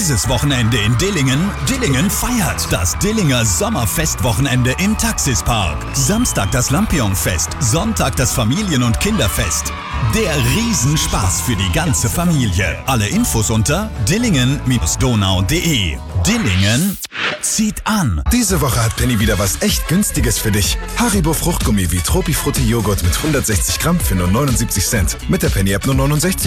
Dieses Wochenende in Dillingen. Dillingen feiert das Dillinger Sommerfestwochenende im Taxispark. Samstag das Lampion-Fest, Sonntag das Familien- und Kinderfest. Der Riesenspaß für die ganze Familie. Alle Infos unter dillingen-donau.de. Dillingen zieht an. Diese Woche hat Penny wieder was echt Günstiges für dich. Haribo Fruchtgummi wie Tropifrutti Joghurt mit 160 Gramm für nur 79 Cent. Mit der Penny-App nur 69